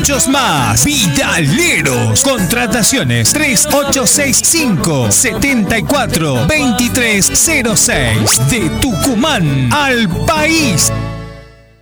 muchos más. Vitaleros. Contrataciones 3865-74-2306. De Tucumán al país.